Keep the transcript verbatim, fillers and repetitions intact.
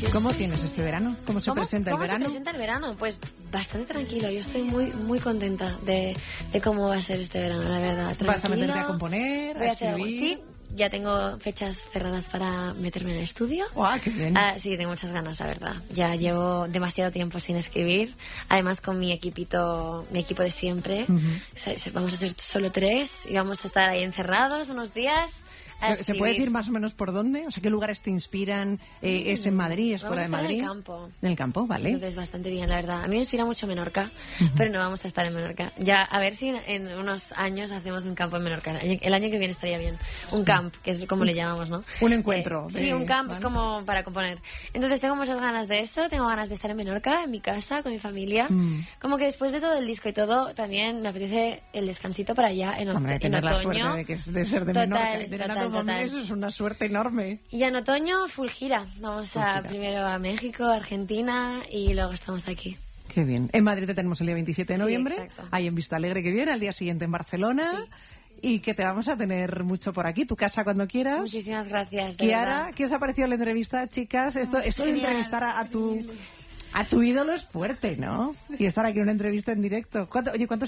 ¿Cómo tienes este verano? ¿Cómo se ¿Cómo? presenta ¿Cómo el verano? se presenta el verano? Pues bastante tranquilo. Yo estoy muy muy contenta de, de cómo va a ser este verano, la verdad. Tranquilo. ¿Vas a meterte a componer, Voy a a hacer algo. escribir? Sí, ya tengo fechas cerradas para meterme en el estudio. ¡Guau, qué bien! Ah, sí, tengo muchas ganas, la verdad. Ya llevo demasiado tiempo sin escribir. Además, con mi equipito, mi equipo de siempre. Uh-huh. se, se, vamos a ser solo tres y vamos a estar ahí encerrados unos días. ¿Se, ¿Se puede decir más o menos por dónde? O sea, ¿qué lugares te inspiran? Eh, ¿Es en Madrid? ¿Es Vamos fuera de a estar Madrid? en el campo. En el campo, vale. Entonces, bastante bien, la verdad. A mí me inspira mucho Menorca, Uh-huh. pero no vamos a estar en Menorca. Ya, a ver si en, en unos años hacemos un campo en Menorca. El, el año que viene estaría bien. Un camp, que es como le llamamos, ¿no? Un encuentro. Eh, de... Sí, un camp, ¿vale? es como para componer. Entonces, tengo muchas ganas de eso. Tengo ganas de estar en Menorca, en mi casa, con mi familia. Mm. Como que después de todo el disco y todo, también me apetece el descansito para allá, en, Hombre, en tener otoño. la suerte de, que, de ser de Total, Menorca y tener total, a tu familia, total. eso es una suerte enorme. Y en otoño, full gira. Vamos Full a gira. primero a México, Argentina y luego estamos aquí. Qué bien. En Madrid te tenemos el día veintisiete de Sí, noviembre, exacto. ahí en Vista Alegre que viene, al día siguiente en Barcelona. Sí. Y que te vamos a tener mucho por aquí, tu casa cuando quieras. Muchísimas gracias. De Kiara, verdad. ¿qué os ha parecido la entrevista, chicas? Esto, esto de Genial. entrevistar a, a tu a tu ídolo es fuerte, ¿no? Y estar aquí en una entrevista en directo. ¿Cuánto, oye, ¿cuántos